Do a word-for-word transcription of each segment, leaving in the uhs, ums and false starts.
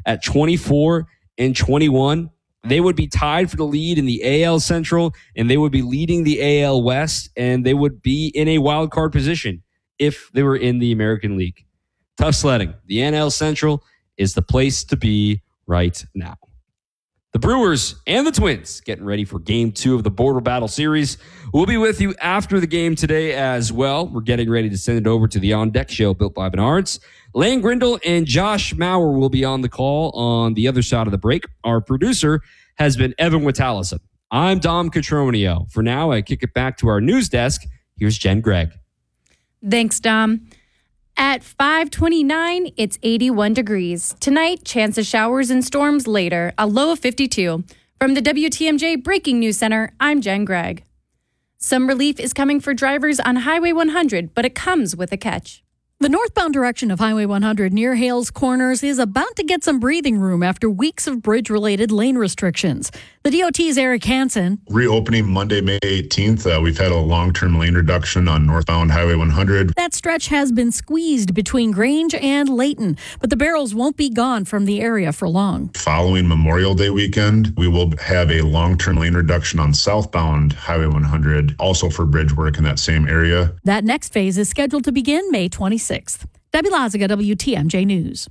at twenty-four and twenty-one. They would be tied for the lead in the A L Central, and they would be leading the A L West, and they would be in a wild card position if they were in the American League. Tough sledding. The N L Central is the place to be right now. The Brewers and the Twins getting ready for game two of the Border Battle Series. We'll be with you after the game today as well. We're getting ready to send it over to the On Deck Show built by Menards. Lane Grindle and Josh Maurer will be on the call on the other side of the break. Our producer has been Evan Witalison. I'm Dom Cotroneo. For now, I kick it back to our news desk. Here's Jen Gregg. Thanks, Dom. At five twenty-nine, it's eighty-one degrees. Tonight, chance of showers and storms later, a low of fifty-two. From the W T M J Breaking News Center, I'm Jen Gregg. Some relief is coming for drivers on Highway one hundred, but it comes with a catch. The northbound direction of Highway one hundred near Hales Corners is about to get some breathing room after weeks of bridge-related lane restrictions. The D O T's Eric Hansen. Reopening Monday, May eighteenth, uh, we've had a long-term lane reduction on northbound Highway one hundred. That stretch has been squeezed between Grange and Layton, but the barrels won't be gone from the area for long. Following Memorial Day weekend, we will have a long-term lane reduction on southbound Highway one hundred, also for bridge work in that same area. That next phase is scheduled to begin May twenty-sixth. Debbie Laziga, W T M J News.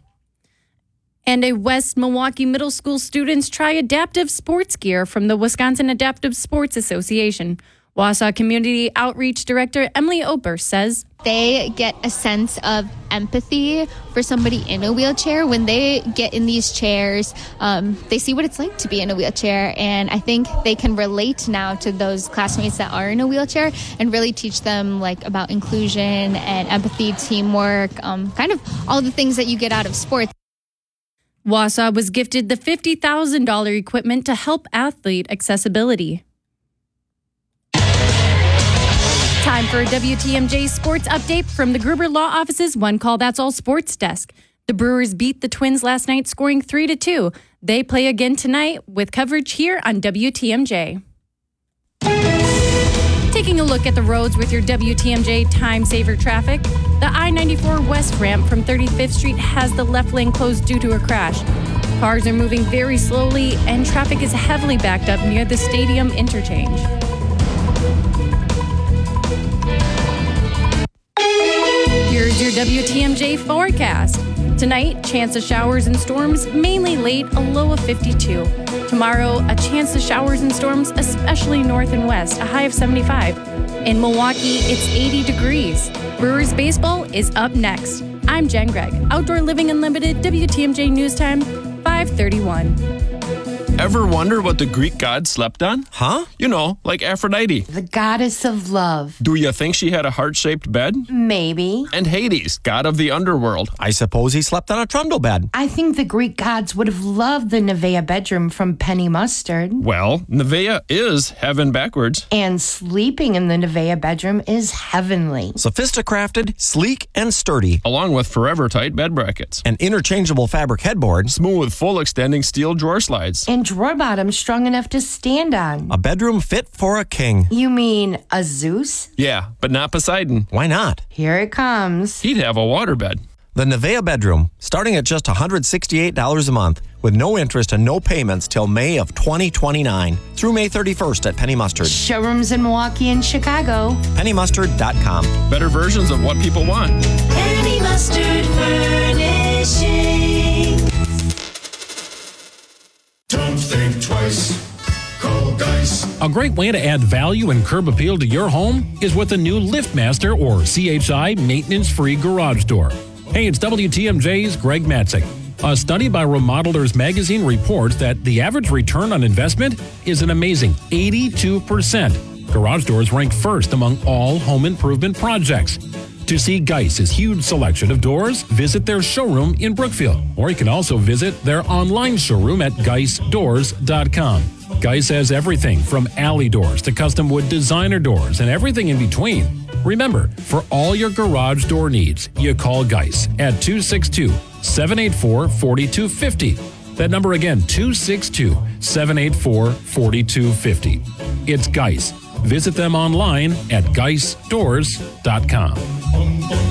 And a West Milwaukee Middle School students try adaptive sports gear from the Wisconsin Adaptive Sports Association. Wausau Community Outreach Director Emily Oper says, they get a sense of empathy for somebody in a wheelchair. When they get in these chairs, um, they see what it's like to be in a wheelchair. And I think they can relate now to those classmates that are in a wheelchair and really teach them like about inclusion and empathy, teamwork, um, kind of all the things that you get out of sports. Wausau was gifted the fifty thousand dollars equipment to help athlete accessibility. Time for a W T M J sports update from the Gruber Law Office's One Call That's All sports desk. The Brewers beat the Twins last night, scoring three to two. They play again tonight with coverage here on W T M J. Taking a look at the roads with your W T M J time saver traffic. The I ninety-four West ramp from thirty-fifth Street has the left lane closed due to a crash. Cars are moving very slowly and traffic is heavily backed up near the stadium interchange. Here's your W T M J forecast. Tonight, chance of showers and storms, mainly late, a low of fifty-two. Tomorrow, a chance of showers and storms, especially north and west, a high of seventy-five. In Milwaukee, it's eighty degrees. Brewers baseball is up next. I'm Jen Gregg, Outdoor Living Unlimited, W T M J News Time, five thirty-one. Ever wonder what the Greek god slept on? Huh? You know, like Aphrodite. The goddess of love. Do you think she had a heart-shaped bed? Maybe. And Hades, god of the underworld. I suppose he slept on a trundle bed. I think the Greek gods would have loved the Nevaeh bedroom from Penny Mustard. Well, Nevaeh is heaven backwards. And sleeping in the Nevaeh bedroom is heavenly. Sophisticrafted, sleek, and sturdy. Along with forever tight bed brackets. An interchangeable fabric headboard. Smooth, full extending steel drawer slides. And drawer bottoms strong enough to stand on. A bedroom fit for a king. You mean a Zeus? Yeah, but not Poseidon. Why not? Here it comes. He'd have a waterbed. The Nevaeh bedroom, starting at just one hundred sixty-eight dollars a month, with no interest and no payments till May of twenty twenty-nine, through May thirty-first at Penny Mustard. Showrooms in Milwaukee and Chicago. penny mustard dot com. Better versions of what people want. Penny Mustard Furnishing. Don't think twice. Call Geis. A great way to add value and curb appeal to your home is with a new LiftMaster or C H I maintenance-free garage door. Hey, it's W T M J's Greg Matzek. A study by Remodelers Magazine reports that the average return on investment is an amazing eighty-two percent. Garage doors rank first among all home improvement projects. To see Geis's huge selection of doors, visit their showroom in Brookfield, or you can also visit their online showroom at geis doors dot com. Geis has everything from alley doors to custom wood designer doors and everything in between. Remember, for all your garage door needs, you call Geis at two six two, seven eight four, four two five zero. That number again, two six two, seven eight four, four two five zero. It's Geis. Visit them online at geis doors dot com.